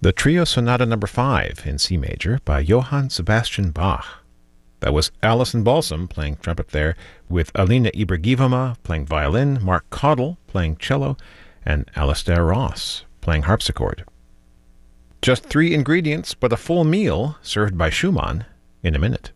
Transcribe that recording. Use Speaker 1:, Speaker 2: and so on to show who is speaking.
Speaker 1: The Trio Sonata No. 5 in C major by Johann Sebastian Bach. That was Alison Balsam playing trumpet there, with Alina Ibragimova playing violin, Mark Caudill playing cello, and Alastair Ross playing harpsichord. Just 3 ingredients, but a full meal served by Schumann in a minute.